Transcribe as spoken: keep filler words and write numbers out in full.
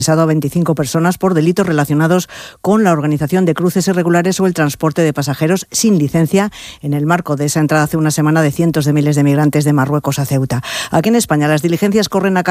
a veinticinco personas por delitos relacionados con la organización de cruces irregulares o el transporte de pasajeros sin licencia en el marco de esa entrada hace una semana de cientos de miles de migrantes de Marruecos a Ceuta. Aquí en España las diligencias corren a